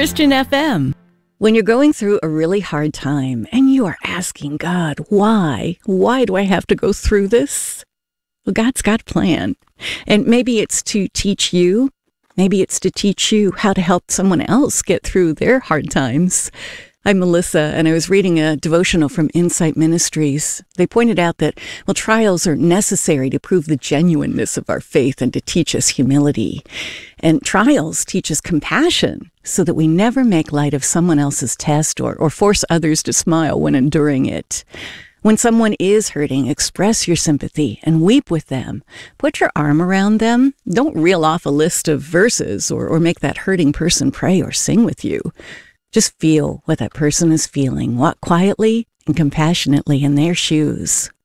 Christian FM. When you're going through a really hard time and you are asking God, why? Why do I have to go through this? Well, God's got a plan. And maybe it's to teach you. Maybe it's to teach you how to help someone else get through their hard times. I'm Melissa, and I was reading a devotional from Insight Ministries. They pointed out that, trials are necessary to prove the genuineness of our faith and to teach us humility. And trials teach us compassion so that we never make light of someone else's test or force others to smile when enduring it. When someone is hurting, express your sympathy and weep with them. Put your arm around them. Don't reel off a list of verses or make that hurting person pray or sing with you. Just feel what that person is feeling. Walk quietly and compassionately in their shoes.